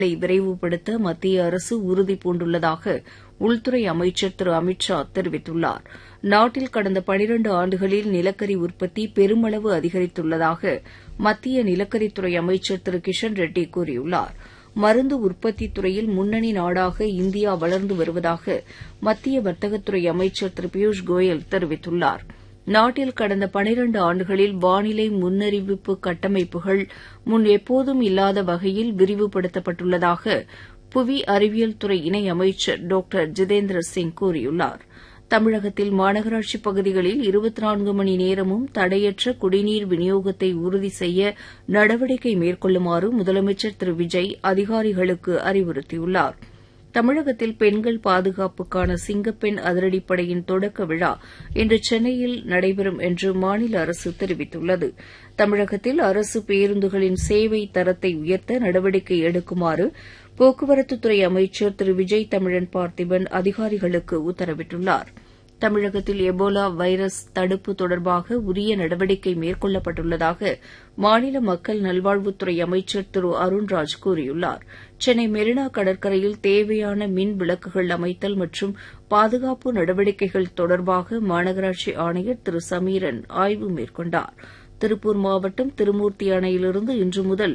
விரைவுபடுத்த மத்திய அரசு உறுதி பூண்டுள்ளதாக உள்துறை அமைச்சர் திரு அமித் ஷா தெரிவித்துள்ளார். நாட்டில் கடந்த 12 ஆண்டுகளில் நிலக்கரி உற்பத்தி பெருமளவு அதிகரித்துள்ளதாக மத்திய நிலக்கரித்துறை அமைச்சர் திரு கிஷன் ரெட்டி கூறியுள்ளார். மருந்து உற்பத்தித் துறையில் முன்னணி நாடாக இந்தியா வளர்ந்து வருவதாக மத்திய வர்த்தகத்துறை அமைச்சர் திரு பியூஷ் கோயல் தெரிவித்துள்ளார். நாட்டில் கடந்த 12 ஆண்டுகளில் வானிலை முன்னறிவிப்பு கட்டமைப்புகள் முன் எப்போதும் இல்லாத வகையில் விரிவுபடுத்தப்பட்டுள்ளதாக புவி அறிவியல் துறை இணையமைச்சர் டாக்டர் ஜிதேந்திர சிங் கூறியுள்ளார். தமிழகத்தில் மாநகராட்சிப் பகுதிகளில் 24 மணி நேரமும் தடையற்ற குடிநீர் விநியோகத்தை உறுதி செய்ய நடவடிக்கை மேற்கொள்ளுமாறு முதலமைச்சர் திரு விஜய் அதிகாரிகளுக்கு அறிவுறுத்தியுள்ளார். தமிழகத்தில் பெண்கள் பாதுகாப்புக்கான சிங்கப்பெண் அதிரடிப்படையின் தொடக்க விழா இன்று சென்னையில் நடைபெறும் என்று மாநில அரசு தெரிவித்துள்ளது. தமிழகத்தில் அரசு பேருந்துகளின் சேவை தரத்தை உயர்த்த நடவடிக்கை எடுக்குமாறு போக்குவரத்துத்துறை அமைச்சர் திரு விஜய் தமிழன் பார்த்திபன் அதிகாரிகளுக்கு உத்தரவிட்டுள்ளார். தமிழகத்தில் எபோலா வைரஸ் தடுப்பு தொடர்பாக உரிய நடவடிக்கை மேற்கொள்ளப்பட்டுள்ளதாக மாநில மக்கள் நல்வாழ்வுத்துறை அமைச்சர் திரு அருண்ராஜ் கூறியுள்ளார். சென்னை மெரினா கடற்கரையில் தேவையான மின் விளக்குகள் அமைத்தல் மற்றும் பாதுகாப்பு நடவடிக்கைகள் தொடர்பாக மாநகராட்சி ஆணையர் திரு சமீரன் ஆய்வு மேற்கொண்டார். திருப்பூர் மாவட்டம் திருமூர்த்தி அணையிலிருந்து இன்று முதல்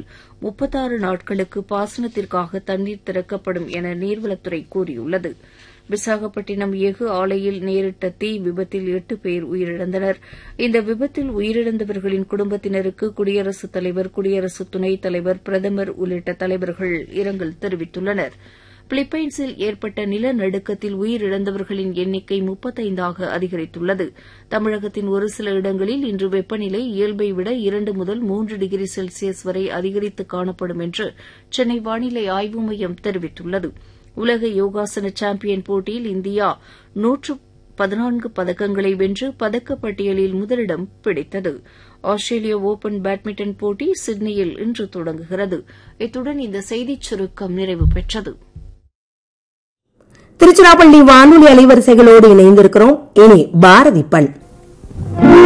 36 நாட்களுக்கு பாசனத்திற்காக தண்ணீர் திறக்கப்படும் என நீர்வளத்துறை கூறியுள்ளது. விசாகப்பட்டினம் எஃகு ஆலையில் நேரிட்ட தீ விபத்தில் 8 பேர் உயிரிழந்தனர். இந்த விபத்தில் உயிரிழந்தவர்களின் குடும்பத்தினருக்கு குடியரசுத் தலைவர், குடியரசு துணைத் தலைவர், பிரதமர் உள்ளிட்ட தலைவர்கள் இரங்கல் தெரிவித்துள்ளனர். பிலிப்பைன்ஸில் ஏற்பட்ட நிலநடுக்கத்தில் உயிரிழந்தவர்களின் எண்ணிக்கை 35ஆக அதிகரித்துள்ளது. தமிழகத்தின் ஒரு சில இடங்களில் இன்று வெப்பநிலை இயல்பை விட 2 முதல் 3 டிகிரி செல்சியஸ் வரை அதிகரித்து காணப்படும் என்று சென்னை வானிலை ஆய்வு மையம் தெரிவித்துள்ளது. உலக யோகாசன சாம்பியன் போட்டியில் இந்தியா 114 பதக்கங்களை வென்று பதக்கப்பட்டியலில் முதலிடம் பிடித்தது. ஆஸ்திரேலிய ஒபன் பேட்மிண்டன் போட்டி சிட்னியில் இன்று தொடங்குகிறது. இத்துடன் இந்த செய்திச் சுருக்கம் நிறைவு பெற்றது. திருச்சிராப்பள்ளி வானொலி அலைவரிசைகளோடு இணைந்திருக்கிறோம். இனி பாரதி பண்.